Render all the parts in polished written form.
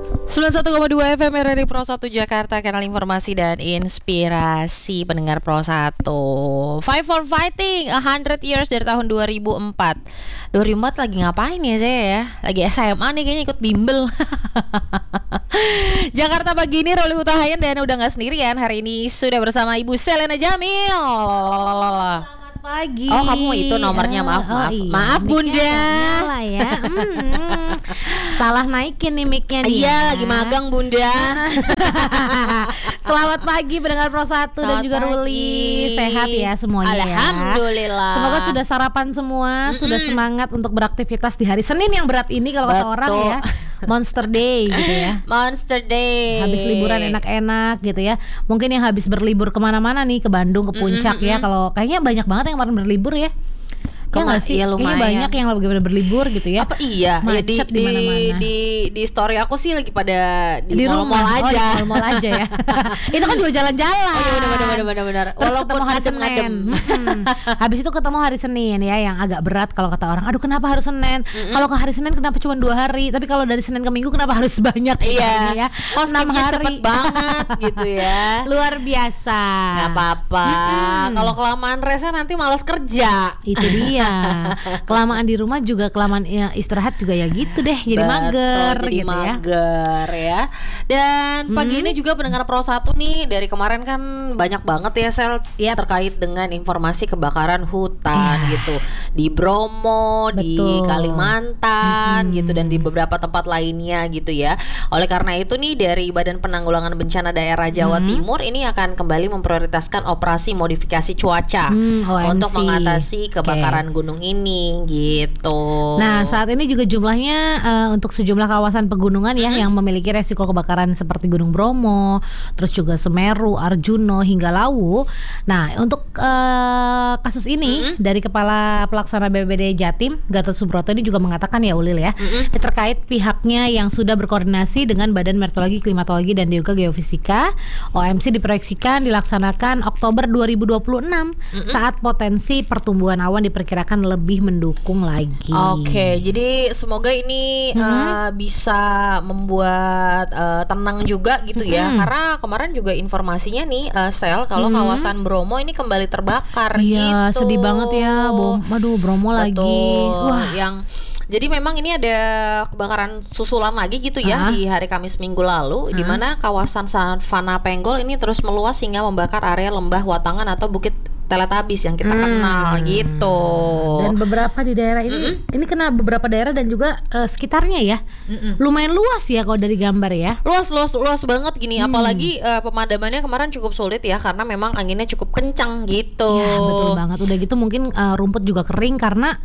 91,2 FM RRI Pro 1 Jakarta, kanal informasi dan inspirasi pendengar Pro 1. Fight for Fighting 100 years dari tahun 2004. 2004 lagi ngapain ya saya ya? Lagi SMA nih kayaknya, ikut bimbel. Jakarta pagi ini Roli Hutahayan dan udah gak sendirian. Hari ini sudah bersama Ibu Selena Jamil. Pagi. Oh, kamu itu nomornya, maaf. Iya. Maaf Bunda. Ya. Salah naikin nih mic-nya nih. Iya, lagi magang Bunda. Selamat pagi pendengar Pro 1 dan juga Ruli. Sehat ya semuanya. Alhamdulillah. Semoga sudah sarapan semua, sudah semangat untuk beraktivitas di hari Senin yang berat ini kalau kata orang ya. Monster Day gitu ya. Monster Day. Habis liburan enak-enak gitu ya. Mungkin yang habis berlibur kemana-mana nih, ke Bandung, ke Puncak ya. Kalau kayaknya banyak banget yang kemarin berlibur ya. Ya nggak sih? Iya, kayaknya banyak yang lagi pada berlibur gitu ya. Apa iya? Macet Ya, di story aku sih lagi pada di mall-mall aja. Di mall-mall aja ya. Itu kan juga jalan-jalan. Oh, iya benar. Walaupun hari Senin. Habis itu ketemu hari Senin ya, yang agak berat kalau kata orang. Aduh, kenapa harus Senin? Kalau ke hari Senin kenapa cuma 2 hari? Tapi kalau dari Senin ke Minggu kenapa harus banyak? Iya. Ya? 6 hari. Cepet banget gitu ya. Luar biasa. Nggak apa-apa. Kalau kelamaan resnya nanti malas kerja. Itu dia. Kelamaan di rumah juga, kelamaan istirahat juga ya gitu deh. Jadi mager jadi gitu mager ya. Dan pagi ini juga pendengar Pro 1 nih, dari kemarin kan banyak banget ya Sel terkait dengan informasi kebakaran hutan gitu di Bromo, di Kalimantan gitu, dan di beberapa tempat lainnya gitu ya. Oleh karena itu nih, dari Badan Penanggulangan Bencana Daerah Jawa Timur ini akan kembali memprioritaskan operasi modifikasi cuaca untuk mengatasi kebakaran gunung ini gitu. Nah, saat ini juga jumlahnya untuk sejumlah kawasan pegunungan ya yang memiliki resiko kebakaran seperti Gunung Bromo, terus juga Semeru, Arjuno hingga Lawu. Nah, untuk kasus ini dari Kepala Pelaksana BPBD Jatim, Gatot Subroto ini juga mengatakan ya Ulil ya, terkait pihaknya yang sudah berkoordinasi dengan Badan Meteorologi, Klimatologi dan juga Geofisika, OMC diproyeksikan dilaksanakan Oktober 2026 saat potensi pertumbuhan awan diperkirakan lebih mendukung lagi. Oke, jadi semoga ini bisa membuat tenang juga gitu ya. Karena kemarin juga informasinya nih Sel, kalau kawasan Bromo ini kembali terbakar gitu. Sedih banget ya. Aduh, Bromo lagi. Wah, jadi memang ini ada kebakaran susulan lagi gitu ya di hari Kamis minggu lalu, di mana kawasan Savana Penggol ini terus meluas hingga membakar area lembah Watangan atau Bukit Teletabis yang kita kenal gitu. Dan beberapa di daerah ini kena beberapa daerah dan juga sekitarnya ya. Lumayan luas ya kalau dari gambar ya. Luas banget gini. Apalagi pemadamannya kemarin cukup sulit ya, karena memang anginnya cukup kencang gitu. Ya, betul banget. Udah gitu mungkin rumput juga kering karena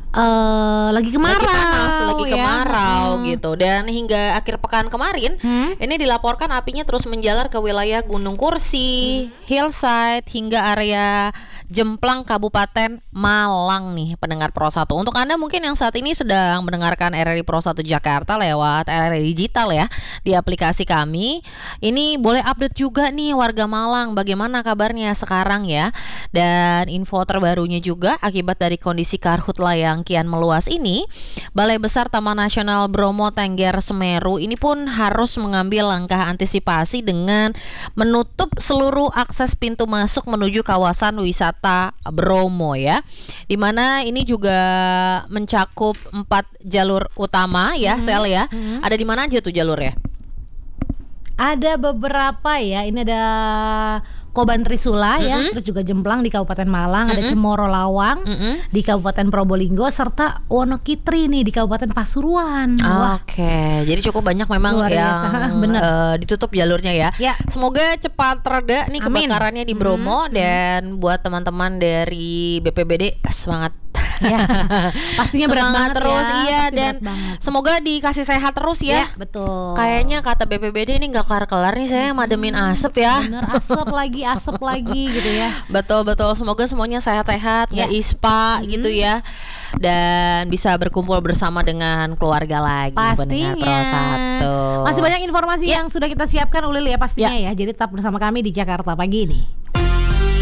lagi kemarau, lagi kemarau gitu. Dan hingga akhir pekan kemarin ini dilaporkan apinya terus menjalar ke wilayah Gunung Kursi, Hillside hingga area Jemplang Kabupaten Malang nih pendengar Pro 1. Untuk Anda mungkin yang saat ini sedang mendengarkan RRI Pro 1 Jakarta lewat RRI Digital ya, di aplikasi kami, ini boleh update juga nih warga Malang bagaimana kabarnya sekarang ya. Dan info terbarunya juga, akibat dari kondisi karhutla yang kian meluas ini, Balai Besar Taman Nasional Bromo Tengger Semeru ini pun harus mengambil langkah antisipasi dengan menutup seluruh akses pintu masuk menuju kawasan wisata Bromo ya, dimana ini juga mencakup 4 jalur utama ya Sel ya. Ada di mana aja tuh jalurnya? Ada beberapa ya. Ini ada Koban Trisula ya, terus juga Jemplang di Kabupaten Malang, ada Cemoro Lawang di Kabupaten Probolinggo, serta Wonokitri nih di Kabupaten Pasuruan. Oke, jadi cukup banyak memang yang ditutup jalurnya ya. Semoga cepat reda nih kebakarannya di Bromo. Dan buat teman-teman dari BPBD, semangat. Ya, pastinya berat banget terus ya, dan semoga dikasih sehat terus ya. Betul. Kayaknya kata BPBD ini nggak kelar-kelar nih, saya mademin asap ya. Bener, asap lagi gitu ya. Betul. Semoga semuanya sehat-sehat, nggak ispa gitu ya. Dan bisa berkumpul bersama dengan keluarga lagi. Pastinya. Pendengar Pro 1. Masih banyak informasi yang sudah kita siapkan Ulil ya pastinya ya. Jadi tetap bersama kami di Jakarta pagi ini.